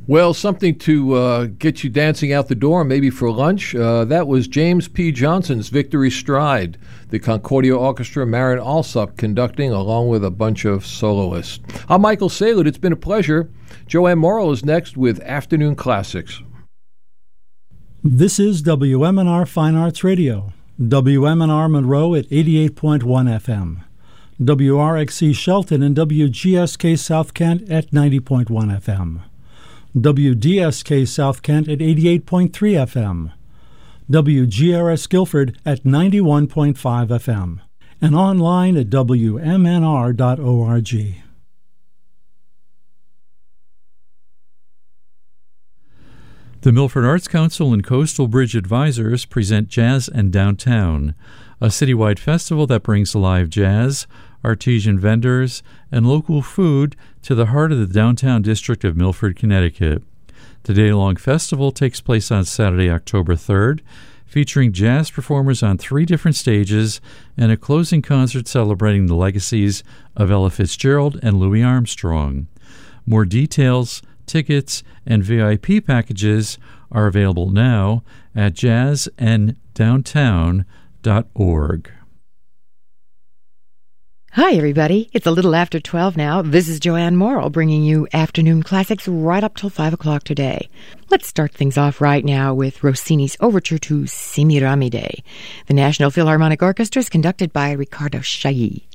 Well, something to get you dancing out the door, maybe for lunch. That was James P. Johnson's Victory Stride, the Concordia Orchestra, Marin Alsop conducting, along with a bunch of soloists. I'm Michael Saylor. It's been a pleasure. Joanne Morrill is next with Afternoon Classics. This is WMNR Fine Arts Radio, WMNR Monroe at 88.1 FM, WRXC Shelton and WGSK South Kent at 90.1 FM. WDSK South Kent at 88.3 FM, WGRS Guilford at 91.5 FM, and online at WMNR.org. The Milford Arts Council and Coastal Bridge Advisors present Jazz and Downtown, a citywide festival that brings alive jazz, artisan vendors, and local food to the heart of the downtown district of Milford, Connecticut. The day-long festival takes place on Saturday, October 3rd, featuring jazz performers on 3 different stages and a closing concert celebrating the legacies of Ella Fitzgerald and Louis Armstrong. More details, tickets, and VIP packages are available now at jazzanddowntown.org. Hi, everybody. It's a little after 12 now. This is Joanne Morrill bringing you Afternoon Classics right up till 5 o'clock today. Let's start things off right now with Rossini's overture to Semiramide. The National Philharmonic Orchestra is conducted by Riccardo Chailly.